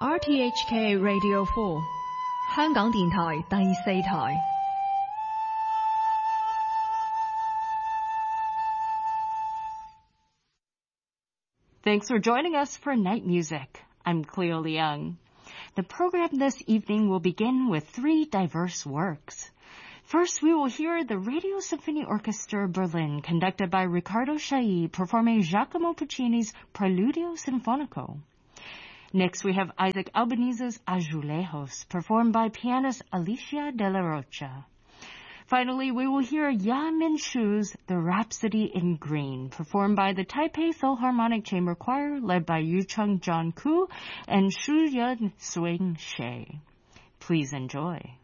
RTHK Radio 4香港電台第四台。 Thanks for joining us for Night Music. I'm Cleo Leung. The program this evening will begin with 3 diverse works. First, we will hear the Radio Symphony Orchestra Berlin, conducted by Riccardo Chailly, performing Giacomo Puccini's Preludio Sinfonico. Next, we have Isaac Albanese's Azulejos, performed by pianist Alicia de la Rocha. Finally, we will hear Ya Min Shu's The Rhapsody in Green, performed by the Taipei Philharmonic Chamber Choir, led by Yucheng John Koo and Shu Yun Swing Shea. Please enjoy.